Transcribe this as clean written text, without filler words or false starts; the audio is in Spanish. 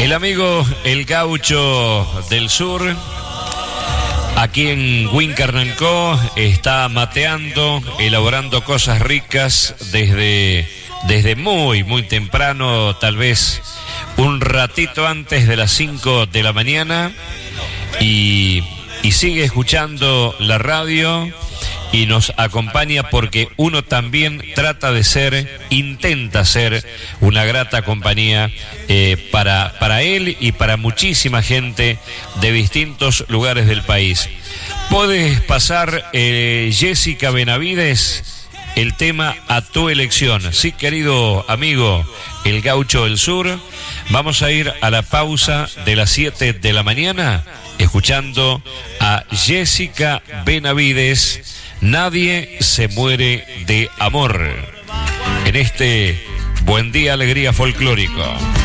El amigo El Gaucho del Sur, aquí en Huincarnancó, está mateando, elaborando cosas ricas desde muy temprano, tal vez un ratito antes de las 5 de la mañana, y sigue escuchando la radio y nos acompaña porque uno también intenta ser una grata compañía para él y para muchísima gente de distintos lugares del país. Puedes pasar, Jessica Benavides, el tema A Tu Elección. Sí, querido amigo, El Gaucho del Sur, vamos a ir a la pausa de las 7 de la mañana escuchando a Jessica Benavides, Nadie se muere de amor, en este Buen Día Alegría Folclórico.